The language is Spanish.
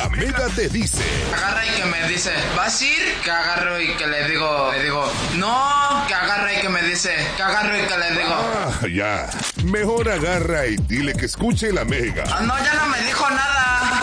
La Mega te dice. Agarra y que me dice, ¿vas a ir? Que agarro y que le digo, no, que agarra y que me dice, que agarro y que le digo. Ah, ya. Mejor agarra y dile que escuche La Mega. No, ya no me dijo nada.